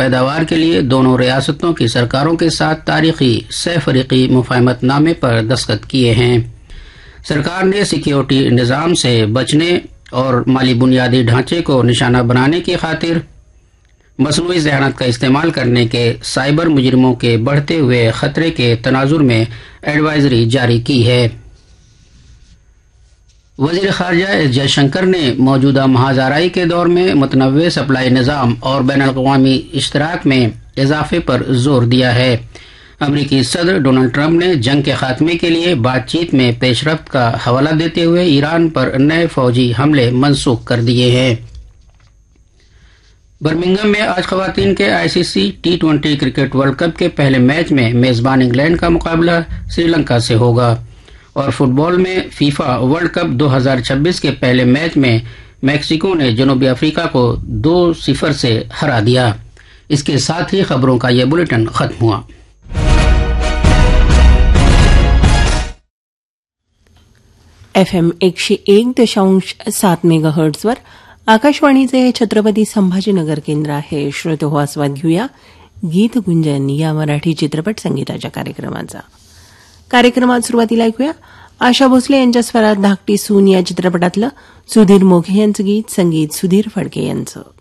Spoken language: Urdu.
پیداوار کے لیے دونوں ریاستوں کی سرکاروں کے ساتھ تاریخی 6 فریقی مفاہمت نامے پر دستخط کیے ہیں۔ سرکار نے سیکیورٹی نظام سے بچنے اور مالی بنیادی ڈھانچے کو نشانہ بنانے کی خاطر مصنوعی ذہانت کا استعمال کرنے کے سائبر مجرموں کے بڑھتے ہوئے خطرے کے تناظر میں ایڈوائزری جاری کی ہے۔ وزیر خارجہ ایس جے شنکر نے موجودہ محاذ آرائی کے دور میں متنوع سپلائی نظام اور بین الاقوامی اشتراک میں اضافے پر زور دیا ہے۔ امریکی صدر ڈونلڈ ٹرمپ نے جنگ کے خاتمے کے لیے بات چیت میں پیش رفت کا حوالہ دیتے ہوئے ایران پر نئے فوجی حملے منسوخ کر دیے ہیں۔ برمنگھم میں آج خواتین کے ICC T20 cricket world cup کے پہلے میچ میں میزبان انگلینڈ کا مقابلہ سری لنکا سے ہوگا، اور فٹ بال میں فیفا ورلڈ کپ 2026 کے پہلے میچ میں میکسیکو نے جنوبی افریقہ کو 2-0 سے ہرا دیا۔ اس کے ساتھ ہی خبروں کا یہ بلیٹن ختم ہوا۔ FM 101.7 मेगाहर्ट्झवर आकाशवाणीचे छत्रपती संभाजीनगर केंद्र आहे। श्रोतेहो, आस्वाद घेऊया गीत गुंजन या मराठी चित्रपट संगीताच्या कार्यक्रमात सुरुवातीला ऐकूया आशा भोसले यांच्या स्वरात धाकटी सून या चित्रपटातलं सुधीर मोघे यांचं गीत, संगीत सुधीर फडके यांचं।